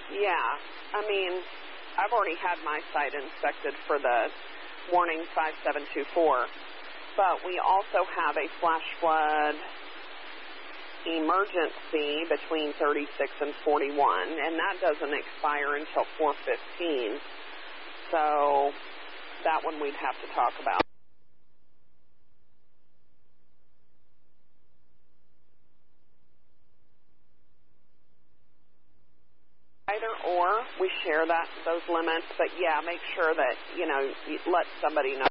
Yeah, I mean, I've already had my site inspected for the warning 5724, but we also have a flash flood emergency between 36 and 41, and that doesn't expire until 4:15, so that one we'd have to talk about. Either or, we share those limits, but yeah, make sure that, you let somebody know